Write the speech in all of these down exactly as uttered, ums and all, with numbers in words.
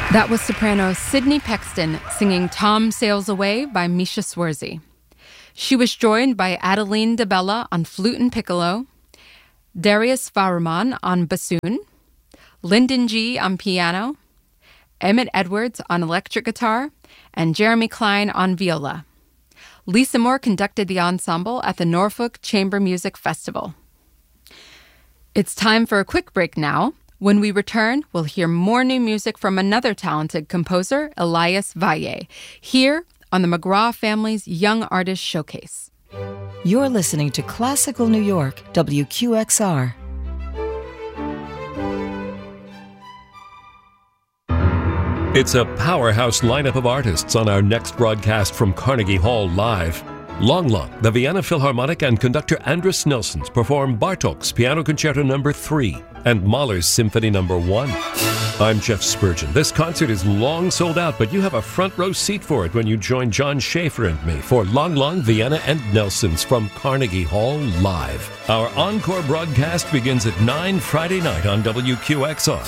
That was soprano Sydney Pexton singing Tom Sails Away by Misha Swersey. She was joined by Adeline DeBella on flute and piccolo, Darius Farman on bassoon, Lyndon G. on piano, Emmett Edwards on electric guitar, and Jeremy Klein on viola. Lisa Moore conducted the ensemble at the Norfolk Chamber Music Festival. It's time for a quick break now. When we return, we'll hear more new music from another talented composer, Elias Valle, here on the McGraw Family's Young Artist Showcase. You're listening to Classical New York, W Q X R. It's a powerhouse lineup of artists on our next broadcast from Carnegie Hall Live. Long Long, the Vienna Philharmonic and conductor Andris Nelsons perform Bartók's Piano Concerto Number three and Mahler's Symphony Number one. I'm Jeff Spurgeon. This concert is long sold out, but you have a front row seat for it when you join John Schaefer and me for Long Long, Vienna and Nelsons from Carnegie Hall Live. Our encore broadcast begins at nine Friday night on W Q X R.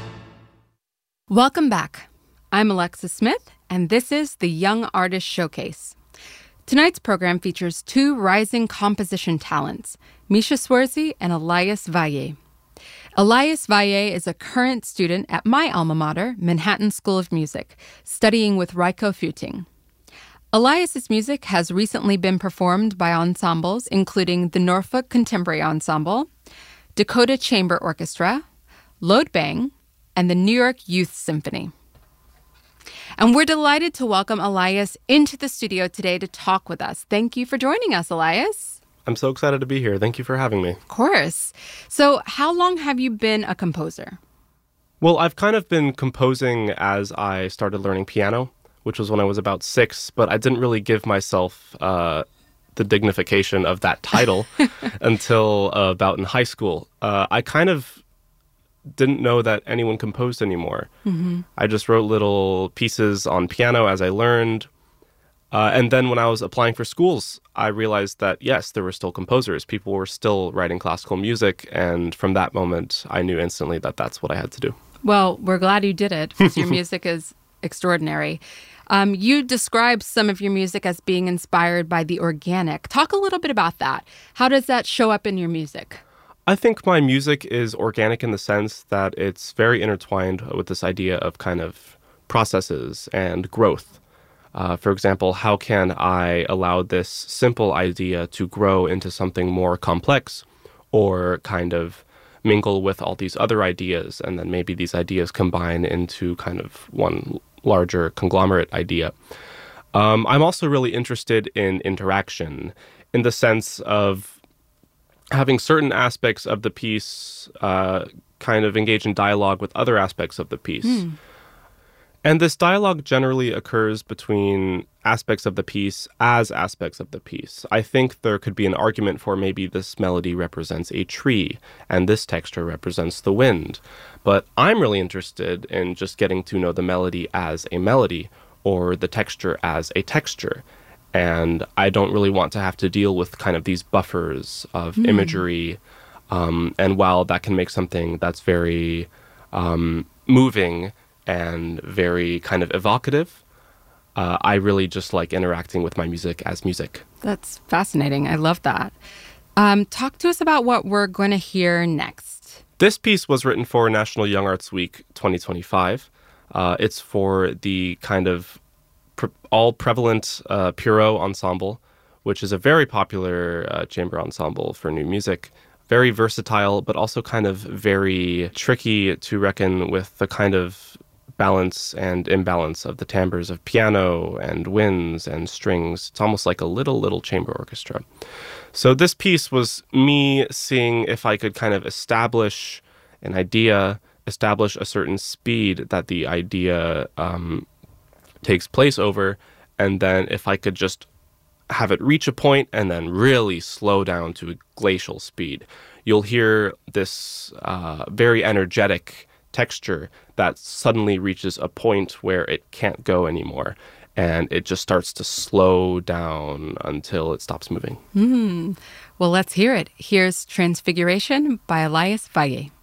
Welcome back. I'm Alexis Smith, and this is the Young Artist Showcase. Tonight's program features two rising composition talents, Misha Swersey and Elias Valle. Elias Valle is a current student at my alma mater, Manhattan School of Music, studying with Raiko Futing. Elias's music has recently been performed by ensembles including the Norfolk Contemporary Ensemble, Dakota Chamber Orchestra, Lode Bang, and the New York Youth Symphony. And we're delighted to welcome Elias into the studio today to talk with us. Thank you for joining us, Elias. I'm so excited to be here. Thank you for having me. Of course. So how long have you been a composer? Well, I've kind of been composing as I started learning piano, which was when I was about six, but I didn't really give myself uh, the dignification of that title until uh, about in high school. Uh, I kind of didn't know that anyone composed anymore. Mm-hmm. I just wrote little pieces on piano as I learned. Uh, and then when I was applying for schools, I realized that, yes, there were still composers. People were still writing classical music. And from that moment, I knew instantly that that's what I had to do. Well, we're glad you did it because your music is extraordinary. Um, you describe some of your music as being inspired by the organic. Talk a little bit about that. How does that show up in your music? I think my music is organic in the sense that it's very intertwined with this idea of kind of processes and growth. Uh, for example, how can I allow this simple idea to grow into something more complex or kind of mingle with all these other ideas, and then maybe these ideas combine into kind of one larger conglomerate idea. Um, I'm also really interested in interaction in the sense of having certain aspects of the piece uh, kind of engage in dialogue with other aspects of the piece. Mm. And this dialogue generally occurs between aspects of the piece as aspects of the piece. I think there could be an argument for maybe this melody represents a tree and this texture represents the wind. But I'm really interested in just getting to know the melody as a melody or the texture as a texture. And I don't really want to have to deal with kind of these buffers of mm. imagery. Um, and while that can make something that's very um, moving and very kind of evocative, uh, I really just like interacting with my music as music. That's fascinating. I love that. Um, talk to us about what we're going to hear next. This piece was written for National Young Arts Week twenty twenty-five. Uh, it's for the kind of pre- all-prevalent uh, Pierrot Ensemble, which is a very popular uh, chamber ensemble for new music. Very versatile, but also kind of very tricky to reckon with the kind of balance and imbalance of the timbres of piano and winds and strings. It's almost like a little, little chamber orchestra. So this piece was me seeing if I could kind of establish an idea, establish a certain speed that the idea um, takes place over, and then if I could just have it reach a point and then really slow down to a glacial speed. You'll hear this uh, very energetic texture that suddenly reaches a point where it can't go anymore. And it just starts to slow down until it stops moving. Mm. Well, let's hear it. Here's Transfiguration by Elias Valle.